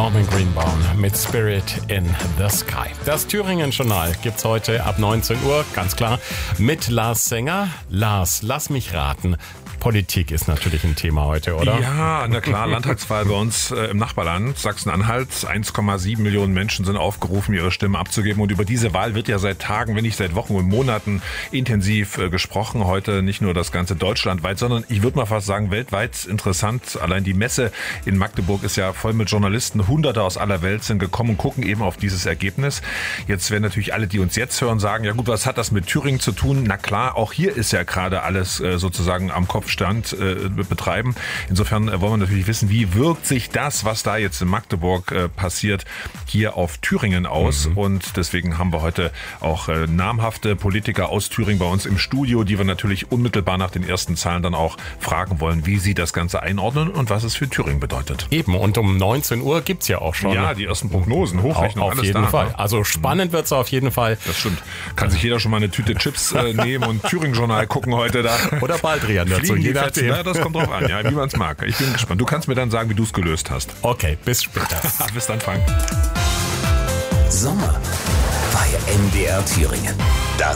Norman Greenbaum mit Spirit in the Sky. Das Thüringen-Journal gibt's heute ab 19 Uhr, ganz klar, mit Lars Sänger. Lars, lass mich raten. Politik ist natürlich ein Thema heute, oder? Ja, na klar, Landtagswahl bei uns im Nachbarland, Sachsen-Anhalt. 1,7 Millionen Menschen sind aufgerufen, ihre Stimme abzugeben. Und über diese Wahl wird ja seit Tagen, wenn nicht seit Wochen und Monaten intensiv gesprochen. Heute nicht nur das ganze deutschlandweit, sondern ich würde mal fast sagen, weltweit interessant. Allein die Messe in Magdeburg ist ja voll mit Journalisten. Hunderte aus aller Welt sind gekommen und gucken eben auf dieses Ergebnis. Jetzt werden natürlich alle, die uns jetzt hören, sagen, ja gut, was hat das mit Thüringen zu tun? Na klar, auch hier ist ja gerade alles sozusagen am Kopfstand betreiben. Insofern wollen wir natürlich wissen, wie wirkt sich das, was da jetzt in Magdeburg passiert, hier auf Thüringen aus. Und deswegen haben wir heute auch namhafte Politiker aus Thüringen bei uns im Studio, die wir natürlich unmittelbar nach den ersten Zahlen dann auch fragen wollen, wie sie das Ganze einordnen und was es für Thüringen bedeutet. Eben, und um 19 Uhr gibt's ja auch schon. Ja, die ersten Prognosen, Hochrechnung, alles da. Auf jeden Fall. Also spannend wird's auf jeden Fall. Das stimmt. Kann sich jeder schon mal eine Tüte Chips nehmen und Thüringen-Journal gucken heute da. Oder Baldrian dazu. Je nachdem. Ja, das kommt drauf an, ja, wie man es mag. Ich bin gespannt. Du kannst mir dann sagen, wie du es gelöst hast. Okay, bis später. Bis dann, Frank. Sommer bei MDR Thüringen. Das